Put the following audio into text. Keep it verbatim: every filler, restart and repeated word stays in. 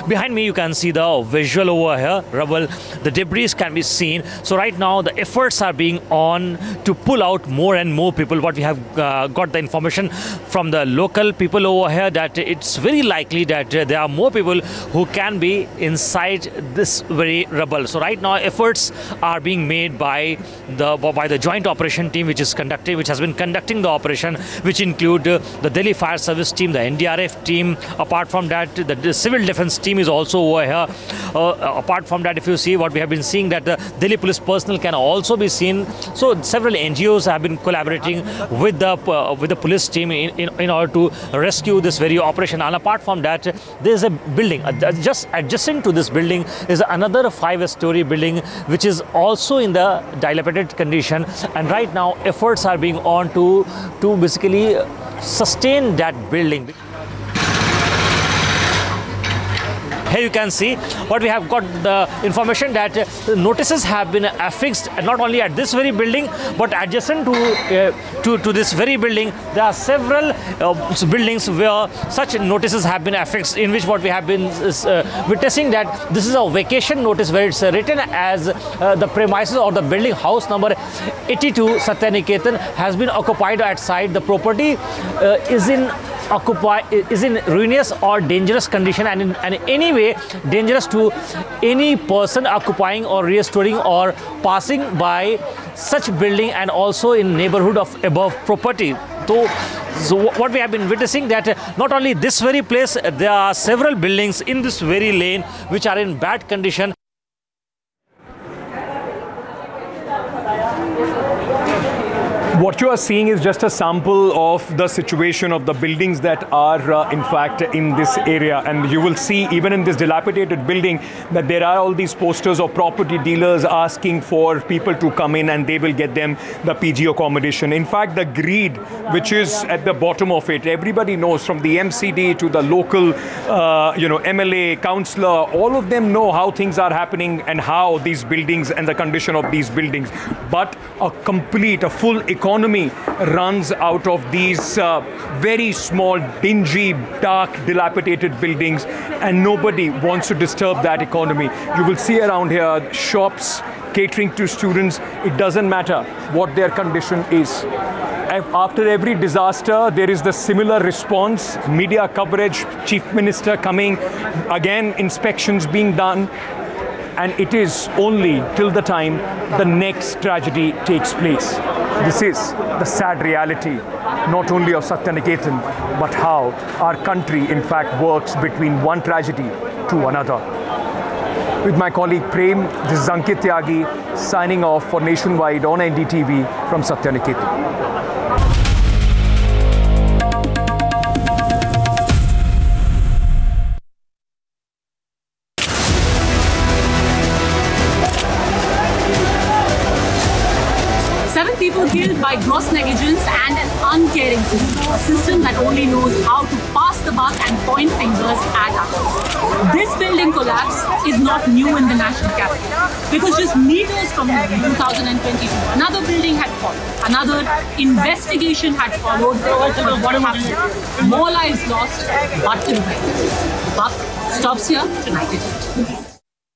Behind me you can see the visual over here, rubble, the debris can be seen. So right now the efforts are being on to pull out more and more people. What we have uh, got the information from the local people over here that it's very likely that uh, there are more people who can be inside this very rubble. So right now efforts are being made by the by the joint operation team which is conducting which has been conducting the operation, which include uh, the Delhi Fire Service team, the N D R F team. Apart from that, the, the civil defense team is also over here. Uh, apart from that, if you see what we have been seeing, that the Delhi police personnel can also be seen. So several N G Os have been collaborating with the uh, with the police team in, in, in order to rescue this very operation. And apart from that, there is a building uh, just adjacent to this building is another five-story building which is also in the dilapidated condition. And right now efforts are being on to to basically sustain that building. Here you can see what we have got the information that uh, notices have been affixed not only at this very building but adjacent to uh, to, to this very building. There are several uh, buildings where such notices have been affixed, in which what we have been uh, witnessing that this is a vacation notice where it's uh, written as uh, the premises or the building house number eighty-two Satyaniketan has been occupied outside. The property uh, is in occupy is in ruinous or dangerous condition, and in, and in any way dangerous to any person occupying or restoring or passing by such building, and also in neighborhood of above property. So, so what we have been witnessing that not only this very place, there are several buildings in this very lane which are in bad condition. What you are seeing is just a sample of the situation of the buildings that are uh, in fact in this area, and you will see even in this dilapidated building that there are all these posters of property dealers asking for people to come in and they will get them the P G accommodation. In fact, the greed which is at the bottom of it, everybody knows, from the M C D to the local uh, you know M L A, councillor, all of them know how things are happening and how these buildings and the condition of these buildings. But a complete, a full economy economy runs out of these uh, very small, dingy, dark, dilapidated buildings, and nobody wants to disturb that economy. You will see around here shops catering to students. It doesn't matter what their condition is. After every disaster, there is the similar response, media coverage, chief minister coming, again inspections being done. And it is only till the time the next tragedy takes place. This is the sad reality, not only of Satyaniketan, but how our country in fact works between one tragedy to another. With my colleague Prem, this is Ankit Tyagi signing off for Nationwide on N D T V from Satyaniketan. Seven people killed by gross negligence and an uncaring system. A system that only knows how to pass the buck and point fingers at others. This building collapse is not new in the national capital, because just meters from two thousand twenty-two, another building had followed. Another investigation had followed. But what happened? More lives lost, but the buck stops here tonight.